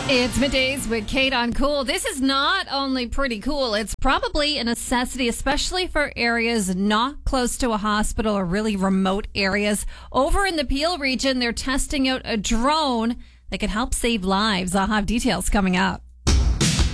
It's Middays with Kate on Cool. This is not only pretty cool, it's probably a necessity, especially for areas not close to a hospital or really remote areas. Over in the Peel region, they're testing out a drone that could help save lives. I'll have details coming up.